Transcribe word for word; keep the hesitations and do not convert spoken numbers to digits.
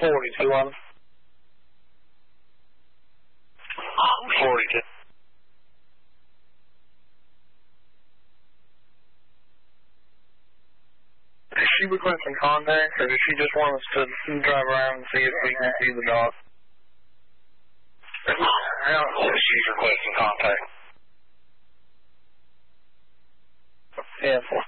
forty-two on them. forty-two. Is she requesting contact, or does she just want us to drive around and see if we can see the dog? I don't know if she's requesting contact. Yeah, four